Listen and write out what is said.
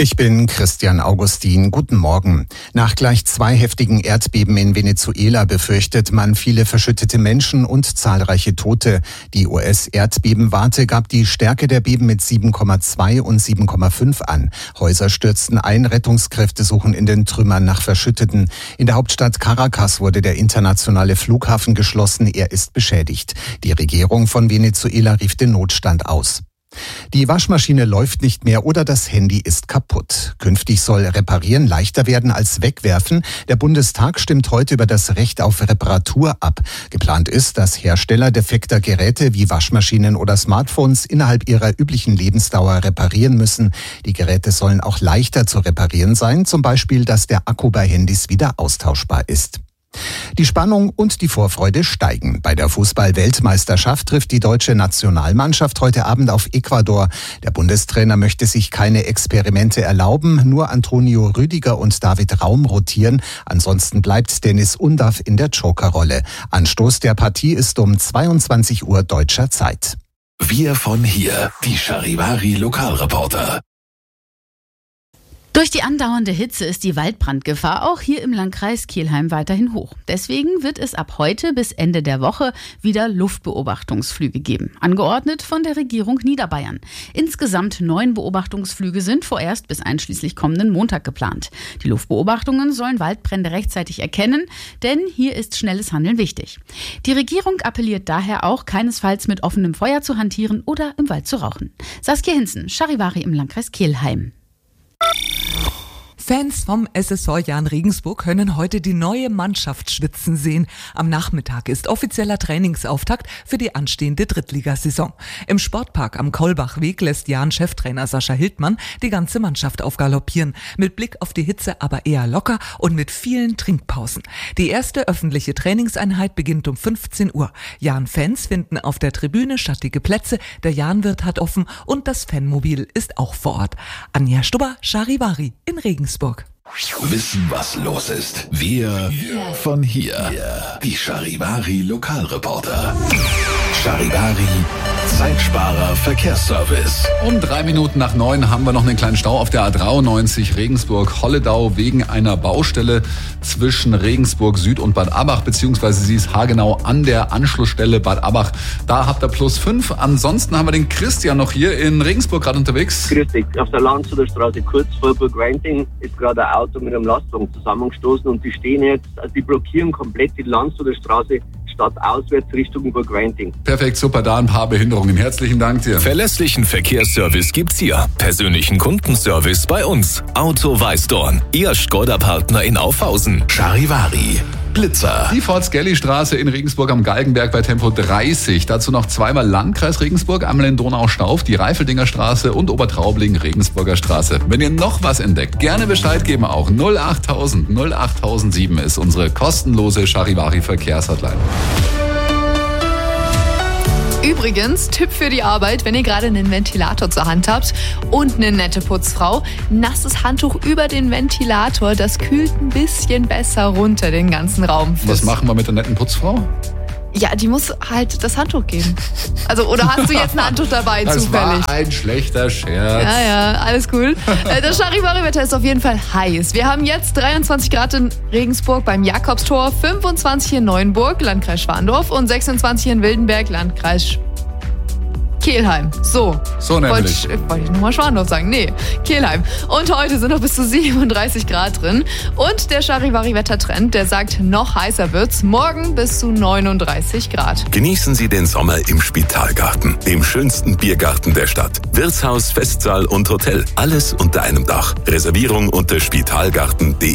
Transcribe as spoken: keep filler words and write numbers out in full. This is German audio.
Ich bin Christian Augustin. Guten Morgen. Nach gleich zwei heftigen Erdbeben in Venezuela befürchtet man viele verschüttete Menschen und zahlreiche Tote. Die U S-Erdbebenwarte gab die Stärke der Beben mit sieben Komma zwei und sieben Komma fünf an. Häuser stürzten ein, Rettungskräfte suchen in den Trümmern nach Verschütteten. In der Hauptstadt Caracas wurde der internationale Flughafen geschlossen. Er ist beschädigt. Die Regierung von Venezuela rief den Notstand aus. Die Waschmaschine läuft nicht mehr oder das Handy ist kaputt. Künftig soll Reparieren leichter werden als Wegwerfen. Der Bundestag stimmt heute über das Recht auf Reparatur ab. Geplant ist, dass Hersteller defekter Geräte wie Waschmaschinen oder Smartphones innerhalb ihrer üblichen Lebensdauer reparieren müssen. Die Geräte sollen auch leichter zu reparieren sein, zum Beispiel, dass der Akku bei Handys wieder austauschbar ist. Die Spannung und die Vorfreude steigen. Bei der Fußball-Weltmeisterschaft trifft die deutsche Nationalmannschaft heute Abend auf Ecuador. Der Bundestrainer möchte sich keine Experimente erlauben, nur Antonio Rüdiger und David Raum rotieren. Ansonsten bleibt Dennis Undav in der Jokerrolle. Anstoß der Partie ist um zweiundzwanzig Uhr deutscher Zeit. Wir von hier, die Charivari Lokalreporter. Durch die andauernde Hitze ist die Waldbrandgefahr auch hier im Landkreis Kelheim weiterhin hoch. Deswegen wird es ab heute bis Ende der Woche wieder Luftbeobachtungsflüge geben, angeordnet von der Regierung Niederbayern. Insgesamt neun Beobachtungsflüge sind vorerst bis einschließlich kommenden Montag geplant. Die Luftbeobachtungen sollen Waldbrände rechtzeitig erkennen, denn hier ist schnelles Handeln wichtig. Die Regierung appelliert daher auch, keinesfalls mit offenem Feuer zu hantieren oder im Wald zu rauchen. Saskia Hinzen, Charivari im Landkreis Kelheim. Fans vom S S V Jahn Regensburg können heute die neue Mannschaft schwitzen sehen. Am Nachmittag ist offizieller Trainingsauftakt für die anstehende Drittligasaison. Im Sportpark am Kolbachweg lässt Jahn-Cheftrainer Sascha Hildmann die ganze Mannschaft aufgaloppieren. Mit Blick auf die Hitze aber eher locker und mit vielen Trinkpausen. Die erste öffentliche Trainingseinheit beginnt um fünfzehn Uhr. Jahn-Fans finden auf der Tribüne schattige Plätze, der Jahn-Wirt hat offen und das Fanmobil ist auch vor Ort. Anja Stubber, Charivari in Regensburg. Wissen, was los ist. Wir von hier. Die Charivari Lokalreporter. Charivari Zeitsparer Verkehrsservice. Um drei Minuten nach neun haben wir noch einen kleinen Stau auf der A dreiundneunzig Regensburg-Holledau wegen einer Baustelle zwischen Regensburg Süd und Bad Abach, beziehungsweise sie ist haargenau an der Anschlussstelle Bad Abach. Da habt ihr plus fünf. Ansonsten haben wir den Christian noch hier in Regensburg gerade unterwegs. Grüß dich. Auf der Landshuter Straße kurz vor Burg-Weinting ist gerade ein Auto mit einem Lastwagen zusammengestoßen und die stehen jetzt, also die blockieren komplett die Landshuter Straße stadtauswärts Richtung Burg-Weinting. Perfekt, super, da ein paar Behinderungen. Herzlichen Dank dir. Verlässlichen Verkehrsservice gibt's hier. Persönlichen Kundenservice bei uns. Auto Weißdorn. Ihr Skoda-Partner in Aufhausen. Charivari. Blitzer. Die Fort-Skelly-Straße in Regensburg am Galgenberg bei Tempo dreißig. Dazu noch zweimal Landkreis Regensburg, einmal in Donaustauf, die Reifeldinger Straße und Obertraubling, Regensburger Straße. Wenn ihr noch was entdeckt, gerne Bescheid geben auch. null achttausend null achttausendsieben ist unsere kostenlose Charivari-Verkehrshotline. Übrigens, Tipp für die Arbeit, wenn ihr gerade einen Ventilator zur Hand habt und eine nette Putzfrau, nasses Handtuch über den Ventilator, das kühlt ein bisschen besser runter den ganzen Raum. Was machen wir mit der netten Putzfrau? Ja, die muss halt das Handtuch geben. Also, oder hast du jetzt ein Handtuch dabei, das zufällig? Das war ein schlechter Scherz. Ja, ja, alles cool. Das Charivari-Wetter ist auf jeden Fall heiß. Wir haben jetzt dreiundzwanzig Grad in Regensburg beim Jakobstor, fünfundzwanzig in Neuenburg, Landkreis Schwandorf und sechsundzwanzig in Wildenberg, Landkreis Kelheim. So. So nämlich. Wollte ich, wollte ich nochmal Schwandorf sagen? Nee, Kelheim. Und heute sind noch bis zu siebenunddreißig Grad drin. Und der Charivari-Wettertrend, der sagt, noch heißer wird's. Morgen bis zu neununddreißig Grad. Genießen Sie den Sommer im Spitalgarten, dem schönsten Biergarten der Stadt. Wirtshaus, Festsaal und Hotel. Alles unter einem Dach. Reservierung unter spitalgarten punkt de.